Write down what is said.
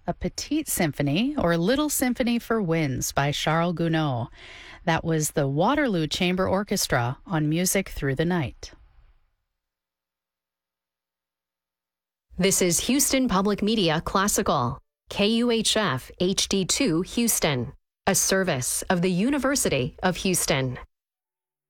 A Petite Symphony, or Little Symphony for Winds by Charles Gounod. That was the Waterloo Chamber Orchestra on Music Through the Night. This is Houston Public Media Classical, KUHF HD2 Houston, a service of the University of Houston.